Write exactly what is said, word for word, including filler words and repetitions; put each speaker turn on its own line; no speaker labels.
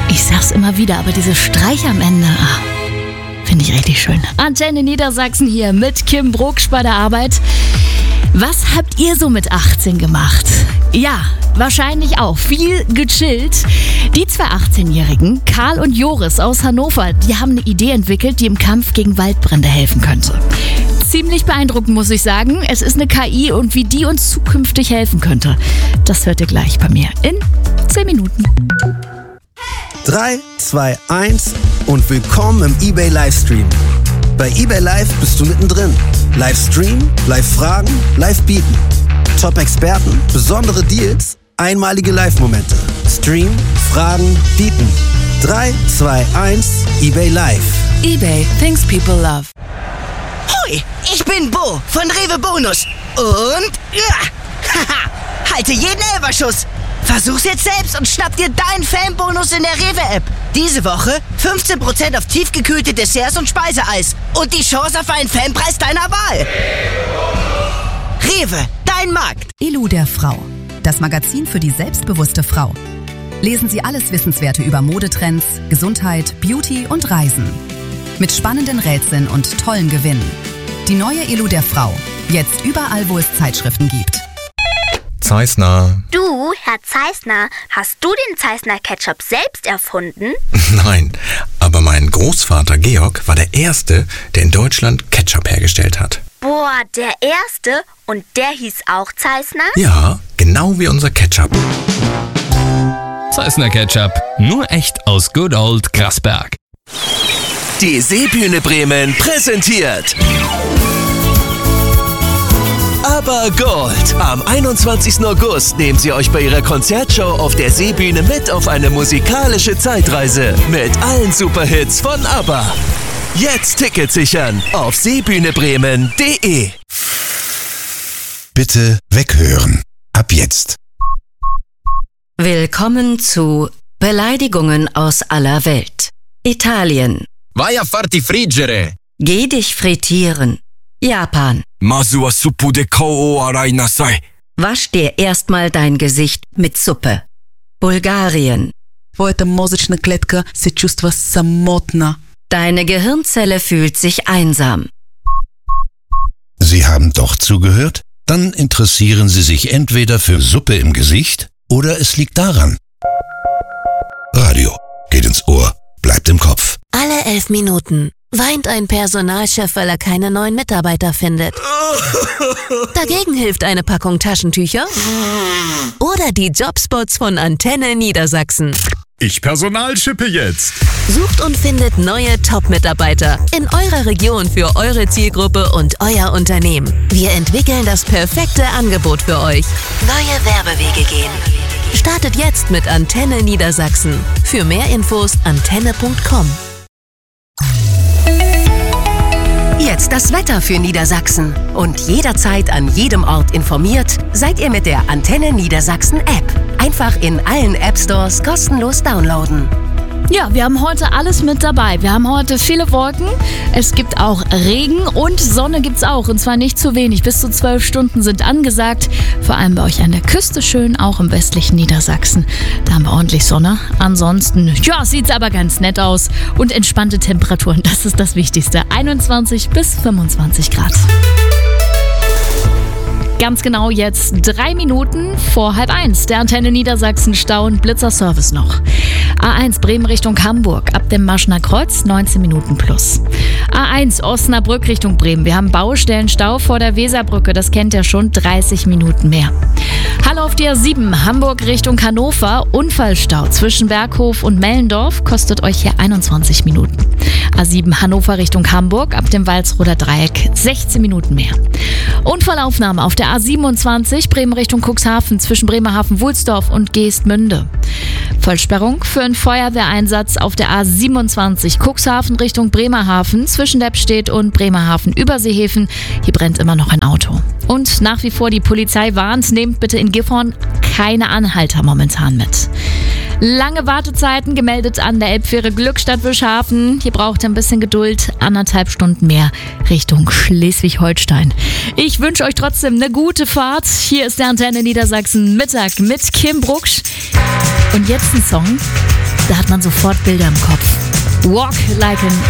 Ich sag's immer wieder, aber diese Streiche am Ende, ah, finde ich richtig schön. Antenne Niedersachsen hier mit Kim Brucksch bei der Arbeit. Was habt ihr so mit achtzehn gemacht? Ja, wahrscheinlich auch viel gechillt. Die zwei achtzehnjährigen, Karl und Joris aus Hannover, die haben eine Idee entwickelt, die im Kampf gegen Waldbrände helfen könnte. Ziemlich beeindruckend, muss ich sagen. Es ist eine K I und wie die uns zukünftig helfen könnte, das hört ihr gleich bei mir in zehn Minuten.
drei, zwei, eins und willkommen im eBay Livestream. Bei eBay Live bist du mittendrin. Livestream, Live-Fragen, Live-Bieten. Top-Experten, besondere Deals, einmalige Live-Momente. Stream, Fragen, Bieten. drei, zwei, eins, eBay Live.
eBay, things people love.
Hoi, ich bin Bo von Rewe Bonus. Und ja, haha, halte jeden Elferschuss. Versuch's jetzt selbst und schnapp dir deinen Fanbonus in der Rewe-App. Diese Woche fünfzehn Prozent auf tiefgekühlte Desserts und Speiseeis. Und die Chance auf einen Fanpreis deiner Wahl. Rewe, dein Markt.
Elu der Frau. Das Magazin für die selbstbewusste Frau. Lesen Sie alles Wissenswerte über Modetrends, Gesundheit, Beauty und Reisen. Mit spannenden Rätseln und tollen Gewinnen. Die neue Elu der Frau. Jetzt überall, wo es Zeitschriften gibt.
Zeissner.
Du, Herr Zeissner, hast du den Zeissner Ketchup selbst erfunden?
Nein, aber mein Großvater Georg war der Erste, der in Deutschland Ketchup hergestellt hat.
Boah, der Erste? Und der hieß auch Zeissner?
Ja, genau wie unser Ketchup.
Zeissner Ketchup, nur echt aus Good Old Grasberg.
Die Seebühne Bremen präsentiert Aber Gold. Am einundzwanzigsten August nehmen sie euch bei ihrer Konzertshow auf der Seebühne mit auf eine musikalische Zeitreise mit allen Superhits von ABBA. Jetzt Tickets sichern auf seebühne bremen punkt de.
Bitte weghören. Ab jetzt.
Willkommen zu Beleidigungen aus aller Welt. Italien.
Vai a farti friggere.
Geh dich frittieren. Japan.
Masu wa suppu de kou o arai nasai.
Wasch dir erstmal dein Gesicht mit Suppe. Bulgarien.
Твоята мозъчна клетка се чувства самотна.
Deine Gehirnzelle fühlt sich einsam.
Sie haben doch zugehört? Dann interessieren Sie sich entweder für Suppe im Gesicht oder es liegt daran. Radio geht ins Ohr, bleibt im Kopf.
Alle elf Minuten weint ein Personalchef, weil er keine neuen Mitarbeiter findet. Dagegen hilft eine Packung Taschentücher oder die Jobspots von Antenne Niedersachsen.
Ich personalschippe jetzt.
Sucht und findet neue Top-Mitarbeiter in eurer Region für eure Zielgruppe und euer Unternehmen. Wir entwickeln das perfekte Angebot für euch. Neue Werbewege gehen. Startet jetzt mit Antenne Niedersachsen. Für mehr Infos antenne punkt com.
Jetzt das Wetter für Niedersachsen. Und jederzeit an jedem Ort informiert, seid ihr mit der Antenne Niedersachsen App. Einfach in allen App Stores kostenlos downloaden.
Ja, wir haben heute alles mit dabei. Wir haben heute viele Wolken, es gibt auch Regen und Sonne gibt's auch. Und zwar nicht zu wenig, bis zu zwölf Stunden sind angesagt. Vor allem bei euch an der Küste schön, auch im westlichen Niedersachsen. Da haben wir ordentlich Sonne. Ansonsten, ja, sieht's aber ganz nett aus. Und entspannte Temperaturen, das ist das Wichtigste. einundzwanzig bis fünfundzwanzig Grad. Ganz genau jetzt drei Minuten vor halb eins. Der Antenne Niedersachsen Stau- und Blitzerservice noch. A eins Bremen Richtung Hamburg ab dem Maschner Kreuz neunzehn Minuten plus. A eins Osnabrück Richtung Bremen. Wir haben Baustellenstau vor der Weserbrücke. Das kennt ihr schon, dreißig Minuten mehr. Hallo auf die A sieben Hamburg Richtung Hannover. Unfallstau zwischen Berghof und Mellendorf kostet euch hier einundzwanzig Minuten. A sieben Hannover Richtung Hamburg ab dem Walsroder Dreieck sechzehn Minuten mehr. Unfallaufnahme auf der A siebenundzwanzig Bremen Richtung Cuxhaven zwischen Bremerhaven-Wulsdorf und Geestmünde. Vollsperrung für einen Feuerwehreinsatz auf der A siebenundzwanzig Cuxhaven Richtung Bremerhaven zwischen Deppstedt und Bremerhaven-Überseehäfen. Hier brennt immer noch ein Auto. Und nach wie vor die Polizei warnt, nehmt bitte in Gifhorn keine Anhalter momentan mit. Lange Wartezeiten gemeldet an der Elbfähre Glückstadt-Wischhafen. Hier braucht ihr ein bisschen Geduld, anderthalb Stunden mehr Richtung Schleswig-Holstein. Ich wünsche euch trotzdem eine gute Fahrt. Hier ist der Antenne Niedersachsen Mittag mit Kim Brucksch. Und jetzt ein Song, da hat man sofort Bilder im Kopf. Walk Like an